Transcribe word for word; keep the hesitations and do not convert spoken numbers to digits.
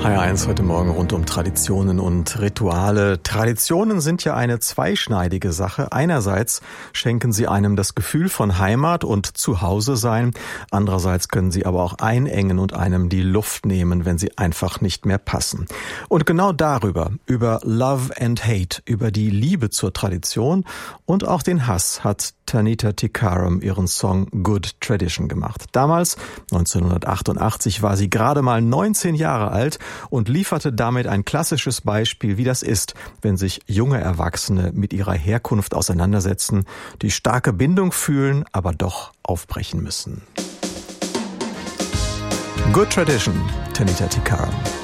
H R eins heute Morgen rund um Traditionen und Rituale. Traditionen sind ja eine zweischneidige Sache. Einerseits schenken sie einem das Gefühl von Heimat und Zuhause sein. Andererseits können sie aber auch einengen und einem die Luft nehmen, wenn sie einfach nicht mehr passen. Und genau darüber, über Love and Hate, über die Liebe zur Tradition und auch den Hass, hat Tanita Tikaram ihren Song Good Tradition gemacht. Damals, neunzehnhundertachtundachtzig, war sie gerade mal neunzehn Jahre alt und lieferte damit ein klassisches Beispiel, wie das ist, wenn sich junge Erwachsene mit ihrer Herkunft auseinandersetzen, die starke Bindung fühlen, aber doch aufbrechen müssen. Good Tradition, Tanita Tikaram.